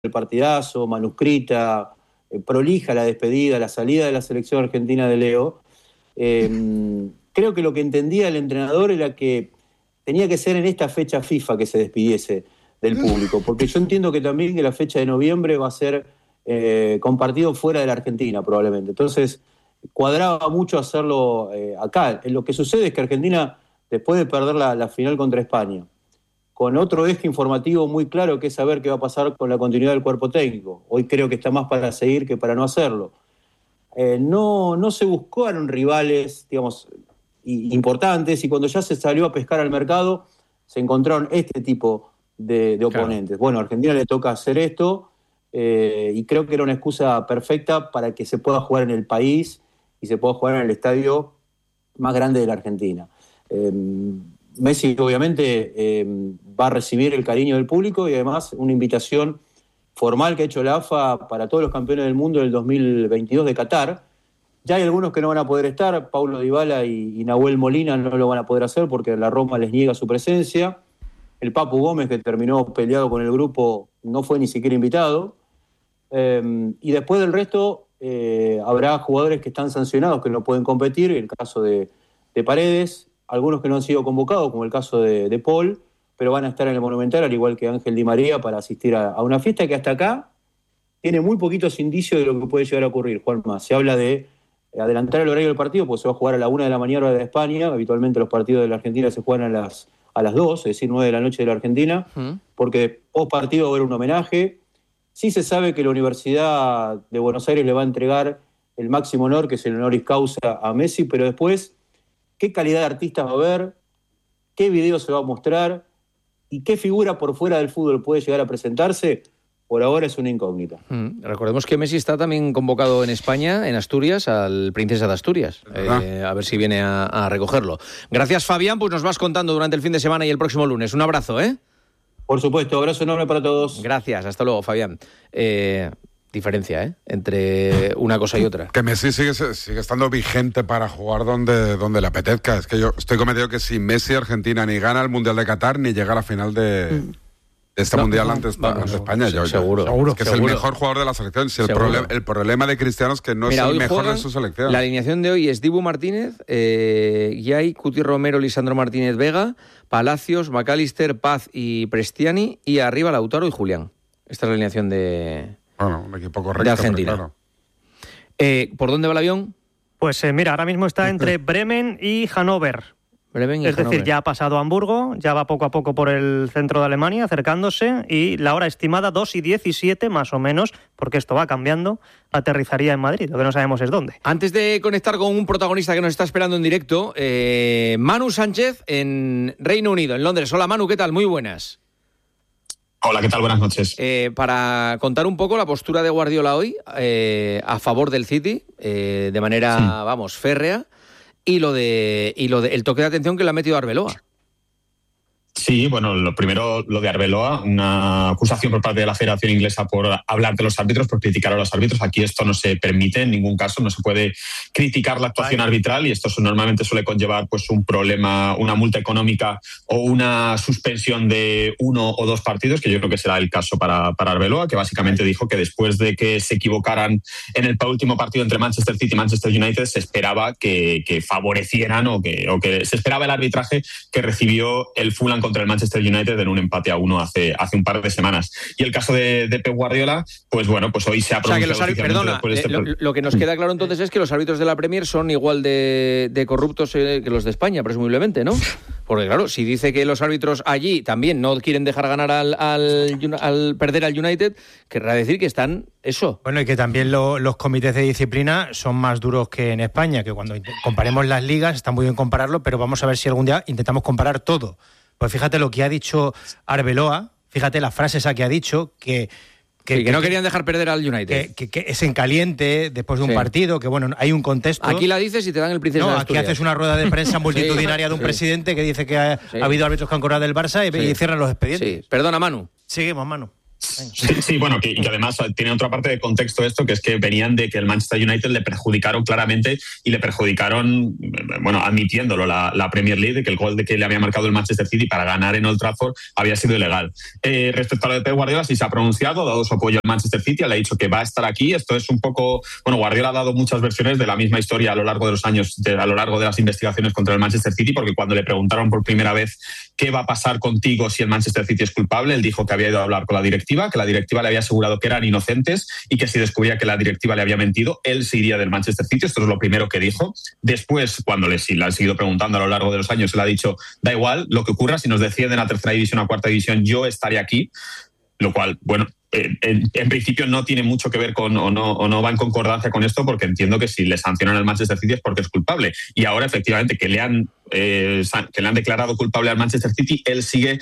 el partidazo, manuscrita, prolija la despedida, la salida de la selección argentina de Leo. Creo que lo que entendía el entrenador era que tenía que ser en esta fecha FIFA que se despidiese del público, porque yo entiendo que también que la fecha de noviembre va a ser compartido fuera de la Argentina probablemente. Entonces cuadraba mucho hacerlo acá. Lo que sucede es que Argentina, después de perder la final contra España, con otro eje informativo muy claro que es saber qué va a pasar con la continuidad del cuerpo técnico. Hoy creo que está más para seguir que para no hacerlo. No se buscaron rivales, digamos, importantes, y cuando ya se salió a pescar al mercado, se encontraron este tipo de oponentes. Claro. Bueno, a Argentina le toca hacer esto, y creo que era una excusa perfecta para que se pueda jugar en el país y se pueda jugar en el estadio más grande de la Argentina. Messi obviamente va a recibir el cariño del público y además una invitación formal que ha hecho la AFA para todos los campeones del mundo del 2022 de Qatar. Ya hay algunos que no van a poder estar, Paulo Dybala y Nahuel Molina no lo van a poder hacer porque la Roma les niega su presencia. El Papu Gómez, que terminó peleado con el grupo, no fue ni siquiera invitado. Y después del resto habrá jugadores que están sancionados que no pueden competir, el caso de Paredes, algunos que no han sido convocados, como el caso de Paul, pero van a estar en el Monumental, al igual que Ángel Di María, para asistir a una fiesta que hasta acá tiene muy poquitos indicios de lo que puede llegar a ocurrir, Juanma. Se habla de adelantar el horario del partido, porque se va a jugar a la 1 de la mañana hora de España. Habitualmente los partidos de la Argentina se juegan a las 2, es decir, 9 de la noche de la Argentina, porque post partido va a haber un homenaje. Sí se sabe que la Universidad de Buenos Aires le va a entregar el máximo honor, que es el honoris causa a Messi, pero después, ¿qué calidad de artistas va a haber? ¿Qué video se va a mostrar? ¿Y qué figura por fuera del fútbol puede llegar a presentarse? Por ahora es una incógnita. Recordemos que Messi está también convocado en España, en Asturias, al Princesa de Asturias. A ver si viene a recogerlo. Gracias, Fabián, pues nos vas contando durante el fin de semana y el próximo lunes. Un abrazo, ¿eh? Por supuesto, abrazo enorme para todos. Gracias, hasta luego, Fabián. Diferencia, entre una cosa y otra. Que Messi sigue estando vigente para jugar donde le apetezca. Es que yo estoy convencido que si Messi, Argentina, ni gana el Mundial de Qatar, ni llega a la final de este Mundial ante España. Seguro. Es que es el mejor jugador de la selección. Si el problema de Cristiano es que no es el mejor de su selección. La alineación de hoy es Dibu Martínez, Yay, Cuti Romero, Lisandro Martínez Vega, Palacios, McAllister, Paz y Prestiani, y arriba Lautaro y Julián. Esta es la alineación de... Bueno, un equipo correcto, de Argentina. Claro. ¿Por dónde va el avión? Pues mira, ahora mismo está entre Bremen y Hannover. Es decir, ya ha pasado a Hamburgo, ya va poco a poco por el centro de Alemania, acercándose, y la hora estimada 2:17 más o menos, porque esto va cambiando, aterrizaría en Madrid, lo que no sabemos es dónde. Antes de conectar con un protagonista que nos está esperando en directo, Manu Sánchez en Reino Unido, en Londres. Hola Manu, ¿qué tal? Muy buenas. Hola, ¿qué tal? Buenas noches. Para contar un poco la postura de Guardiola hoy a favor del City, de manera, férrea, y lo de el toque de atención que le ha metido a Arbeloa. Sí, bueno, lo primero, lo de Arbeloa, una acusación por parte de la Federación Inglesa por hablar de los árbitros, por criticar a los árbitros. Aquí esto no se permite en ningún caso, no se puede criticar la actuación arbitral, y esto normalmente suele conllevar pues un problema, una multa económica o una suspensión de 1 o 2 partidos, que yo creo que será el caso para Arbeloa, que básicamente dijo que después de que se equivocaran en el último partido entre Manchester City y Manchester United, se esperaba que favorecieran o que se esperaba el arbitraje que recibió el Fulham contra el Manchester United en un empate a 1 hace un par de semanas. Y el caso de Pep Guardiola, pues bueno, pues hoy se ha pronunciado oficialmente. Lo que nos queda claro entonces es que los árbitros de la Premier son igual de corruptos que los de España, presumiblemente, ¿no? Porque claro, si dice que los árbitros allí también no quieren dejar ganar al perder al United, querrá decir que están eso. Bueno, y que también los comités de disciplina son más duros que en España, que cuando comparemos las ligas, está muy bien compararlo, pero vamos a ver si algún día intentamos comparar todo. Pues fíjate lo que ha dicho Arbeloa, fíjate la frase esa que ha dicho, que no querían dejar perder al United. Que es en caliente después de un partido, que bueno, hay un contexto. Aquí la dices y te dan el Princesa de Asturias. Aquí haces una rueda de prensa multitudinaria de un presidente que dice que ha habido árbitros que han cobrado del Barça y cierran los expedientes. Sí. Perdona, Manu. Seguimos, Manu. Sí, bueno, y que además tiene otra parte de contexto esto, que es que venían de que el Manchester United le perjudicaron claramente y le perjudicaron, bueno, admitiéndolo la Premier League, de que el gol de que le había marcado el Manchester City para ganar en Old Trafford había sido ilegal. Respecto a lo de Pep Guardiola, sí se ha pronunciado, ha dado su apoyo al Manchester City, le ha dicho que va a estar aquí. Esto es un poco, bueno, Guardiola ha dado muchas versiones de la misma historia a lo largo de los años, a lo largo de las investigaciones contra el Manchester City, porque cuando le preguntaron por primera vez qué va a pasar contigo si el Manchester City es culpable, él dijo que había ido a hablar con la directiva, que la directiva le había asegurado que eran inocentes y que si descubría que la directiva le había mentido, él se iría del Manchester City. Esto es lo primero que dijo. Después, cuando le han seguido preguntando a lo largo de los años, él ha dicho, da igual lo que ocurra, si nos descienden a tercera división o a cuarta división, yo estaré aquí. Lo cual, bueno, en principio no tiene mucho que ver con o no va en concordancia con esto, porque entiendo que si le sancionan al Manchester City es porque es culpable. Y ahora, efectivamente, que le han declarado culpable al Manchester City, él sigue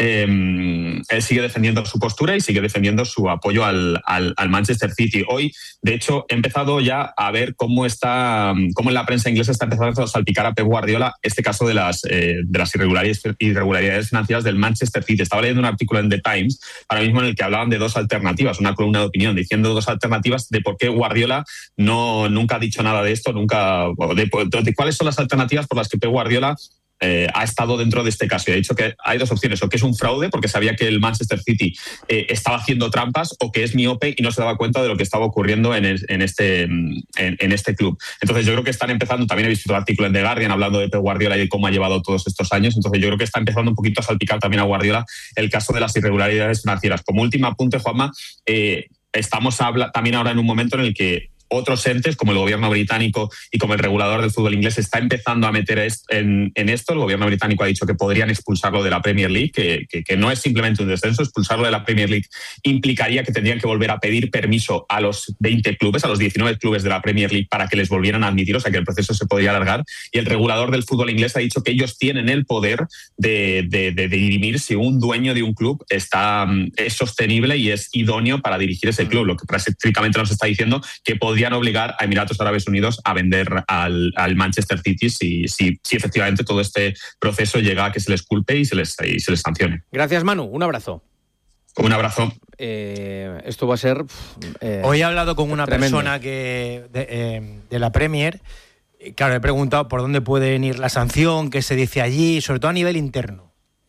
defendiendo su postura y sigue defendiendo su apoyo al Manchester City. Hoy, de hecho, he empezado ya a ver cómo en la prensa inglesa está empezando a salpicar a Pep Guardiola este caso de las irregularidades financieras del Manchester City. Estaba leyendo un artículo en The Times ahora mismo en el que hablaban de dos alternativas, una columna de opinión diciendo dos alternativas de por qué Guardiola nunca ha dicho nada de esto, de cuáles son las alternativas por las que Pep Guardiola ha estado dentro de este caso. Y ha dicho que hay dos opciones: o que es un fraude porque sabía que el Manchester City estaba haciendo trampas, o que es miope y no se daba cuenta de lo que estaba ocurriendo en este club. Entonces yo creo que están empezando, también he visto un artículo en The Guardian hablando de Pep Guardiola y de cómo ha llevado todos estos años. Entonces yo creo que está empezando un poquito a salpicar también a Guardiola el caso de las irregularidades financieras. Como último apunte, Juanma, estamos también ahora en un momento en el que otros entes, como el gobierno británico y como el regulador del fútbol inglés, está empezando a meter en esto. El gobierno británico ha dicho que podrían expulsarlo de la Premier League, que no es simplemente un descenso. Expulsarlo de la Premier League implicaría que tendrían que volver a pedir permiso a los 20 clubes, a los 19 clubes de la Premier League para que les volvieran a admitir, o sea que el proceso se podría alargar. Y el regulador del fútbol inglés ha dicho que ellos tienen el poder de dirimir si un dueño de un club es sostenible y es idóneo para dirigir ese club. Lo que prácticamente nos está diciendo que podrían obligar a Emiratos Árabes Unidos a vender al Manchester City si efectivamente todo este proceso llega a que se les culpe y se les sancione. Gracias, Manu. Un abrazo. Un abrazo. Esto va a ser... Hoy he hablado con una tremendo. persona de la Premier. Claro, le he preguntado por dónde puede ir la sanción, qué se dice allí, sobre todo a nivel interno.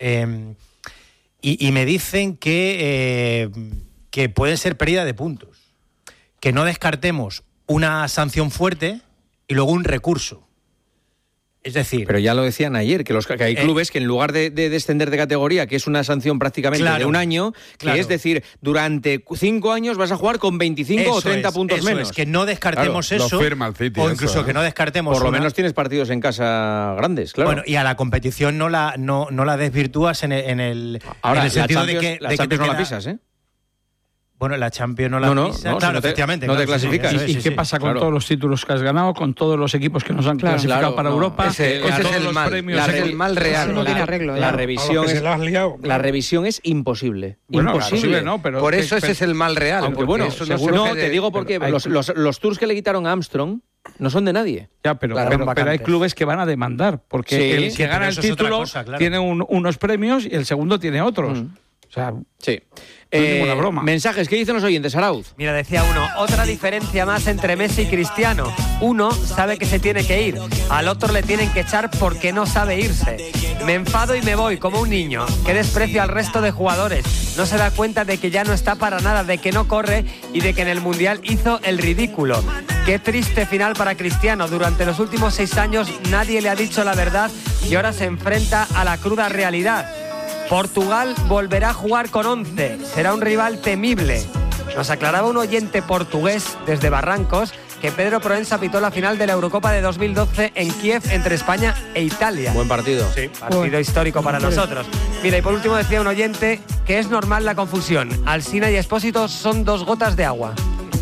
Y me dicen que puede ser pérdida de puntos. Que no descartemos una sanción fuerte y luego un recurso. Es decir... Pero ya lo decían ayer, que hay clubes que en lugar de descender de categoría, que es una sanción prácticamente de un año, que es decir, durante 5 años vas a jugar con 25 o 30 puntos menos. Es que no descartemos eso. Lo firma el City, o incluso eso, que no descartemos... Por lo menos tienes partidos en casa grandes, claro. Bueno, y a la competición no la desvirtúas en el sentido de que... La Champions no la pisas, ¿eh? Bueno, la Champions no la pisa. Claro, efectivamente. No te clasificas. ¿Y qué pasa con todos los títulos que has ganado, con todos los equipos que nos han clasificado para Europa? Ese es el mal. Es el mal real. No tiene arreglo. La revisión es imposible. Bueno, imposible. No, pero por eso ese es el mal real. Aunque bueno, te digo porque los tours que le quitaron a Armstrong no son de nadie. Ya, pero hay clubes que van a demandar, porque el que gana el título tiene unos premios y el segundo tiene otros. O sea, sí. No es ninguna broma. Mensajes, ¿qué dicen los oyentes, Arauz? Mira, decía uno, otra diferencia más entre Messi y Cristiano. Uno sabe que se tiene que ir, al otro le tienen que echar porque no sabe irse. Me enfado y me voy, como un niño. Qué desprecio al resto de jugadores. No se da cuenta de que ya no está para nada, de que no corre y de que en el Mundial hizo el ridículo. Qué triste final para Cristiano. Durante los últimos 6 años nadie le ha dicho la verdad y ahora se enfrenta a la cruda realidad. Portugal volverá a jugar con 11. Será un rival temible. Nos aclaraba un oyente portugués desde Barrancos que Pedro Proença pitó la final de la Eurocopa de 2012 en Kiev entre España e Italia. Buen partido. Sí, partido histórico para nosotros. Mira, y por último decía un oyente que es normal la confusión. Alsina y Expósito son 2 gotas de agua.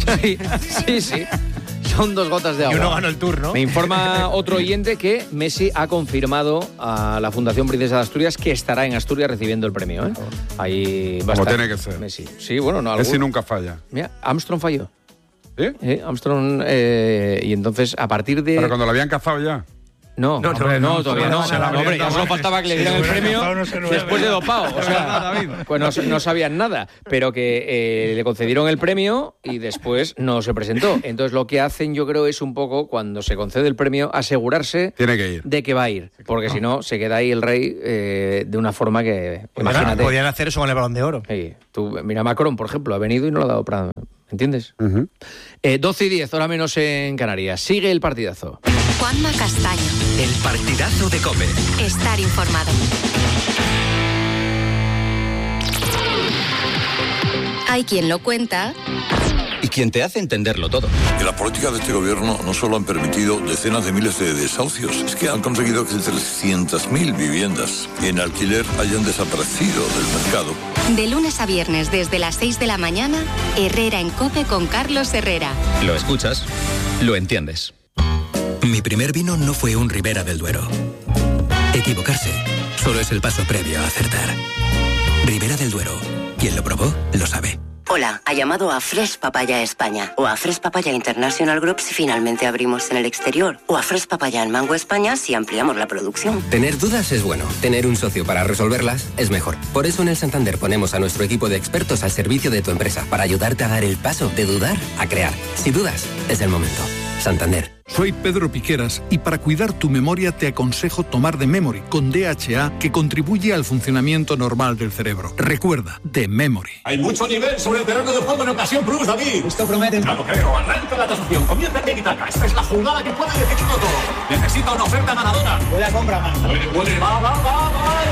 Sí. Son 2 gotas de agua. Y uno ganó el Tour, ¿no? Me informa otro oyente que Messi ha confirmado a la Fundación Princesa de Asturias que estará en Asturias recibiendo el premio, ¿eh? Ahí va a estar tiene que ser. Messi. Sí, bueno, no. Messi nunca falla. Mira, Armstrong falló. ¿Sí? Armstrong, y entonces a partir de... Pero cuando lo habían cazado ya. No, todavía no. Hombre, ya solo faltaba que le dieran el premio después de dopado. O sea, pues no sabían nada. Pero que le concedieron el premio y después no se presentó. Entonces lo que hacen, yo creo, es un poco, cuando se concede el premio, asegurarse de que va a ir. Porque si no, se queda ahí el rey de una forma que, imagínate. Podían hacer eso con el Balón de Oro. Sí. Tú, mira, Macron, por ejemplo, ha venido y no lo ha dado para... ¿Entiendes? 12:10, hora menos en Canarias. Sigue el partidazo. Juanma Castaño. El partidazo de COPE. Estar informado. Hay quien lo cuenta... y quien te hace entenderlo todo. Que la política de este gobierno no solo han permitido decenas de miles de desahucios, es que han conseguido que 300.000 viviendas en alquiler hayan desaparecido del mercado. De lunes a viernes desde las 6 de la mañana, Herrera en COPE con Carlos Herrera. Lo escuchas, lo entiendes. Mi primer vino no fue un Ribera del Duero. Equivocarse solo es el paso previo a acertar. Ribera del Duero. Quien lo probó, lo sabe. Hola, ha llamado a Fresh Papaya España o a Fresh Papaya International Group si finalmente abrimos en el exterior, o a Fresh Papaya en Mango España si ampliamos la producción. Tener dudas es bueno, tener un socio para resolverlas es mejor. Por eso en el Santander ponemos a nuestro equipo de expertos al servicio de tu empresa para ayudarte a dar el paso de dudar a crear. Si dudas, es el momento. Santander. Soy Pedro Piqueras y para cuidar tu memoria te aconsejo tomar The Memory con DHA, que contribuye al funcionamiento normal del cerebro. Recuerda, The Memory. Hay mucho nivel sobre el terreno de juego en Ocasión Plus, David. Esto promete. No lo creo. Arranca la tasación. Comienza el tiki-taka. Esta es la jugada que puede decidirlo todo. Necesita una oferta ganadora. Buena compra, man. Va.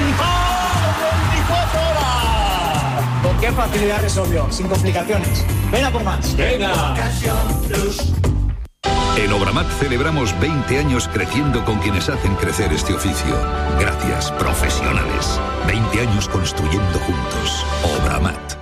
24 horas. ¿Con qué facilidad resolvió? Sin complicaciones. Ven a por más. Venga. Ocasión Plus. En Obramat celebramos 20 años creciendo con quienes hacen crecer este oficio. Gracias, profesionales. 20 años construyendo juntos. Obramat.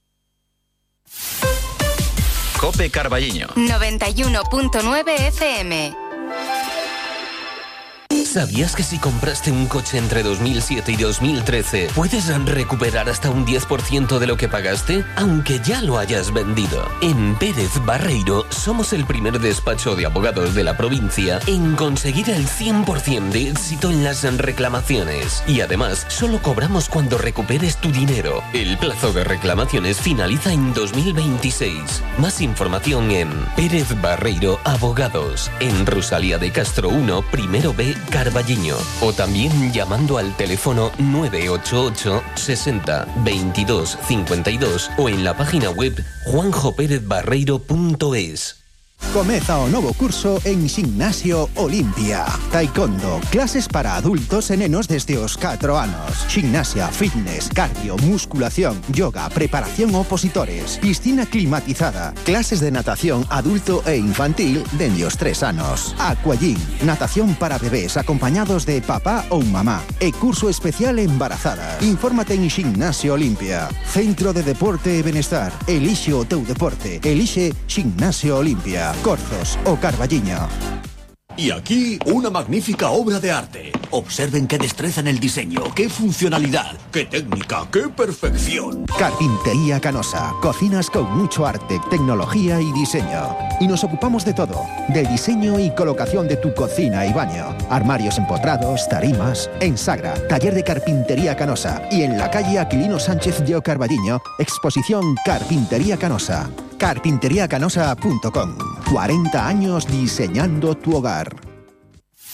COPE Carballiño. 91.9 FM. ¿Sabías que si compraste un coche entre 2007 y 2013 puedes recuperar hasta un 10% de lo que pagaste, aunque ya lo hayas vendido? En Pérez Barreiro somos el primer despacho de abogados de la provincia en conseguir el 100% de éxito en las reclamaciones. Y además, solo cobramos cuando recuperes tu dinero. El plazo de reclamaciones finaliza en 2026. Más información en Pérez Barreiro Abogados, en Rosalía de Castro 1, primero B, Carballiño, o también llamando al teléfono 988 60 22 52 o en la página web juanjoperezbarreiro.es. Comeza o novo curso en Ximnasio Olimpia. Taekwondo, clases para adultos e nenos desde os 4 anos. Ximnasia, fitness, cardio, musculación, yoga, preparación opositores, piscina climatizada, clases de natación adulto e infantil dende os 3 anos. Aquagym, natación para bebés acompañados de papá ou mamá e curso especial embarazadas. Infórmate en Ximnasio Olimpia. Centro de Deporte e Benestar. Elixe o teu deporte. Elixe Ximnasio Olimpia. Corzos o Carballiño. Y aquí una magnífica obra de arte. Observen qué destreza en el diseño, qué funcionalidad, qué técnica, qué perfección. Carpintería Canosa. Cocinas con mucho arte, tecnología y diseño. Y nos ocupamos de todo. Del diseño y colocación de tu cocina y baño. Armarios empotrados, tarimas. En Sagra, taller de Carpintería Canosa. Y en la calle Aquilino Sánchez de Carballiño, exposición Carpintería Canosa. Carpinteriacanosa.com. 40 años diseñando tu hogar.